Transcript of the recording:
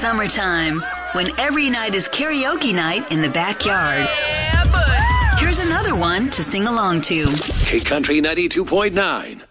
summertime, when every night is karaoke night in the backyard. Yeah, buddy. Here's another one to sing along to. K Country 92.9.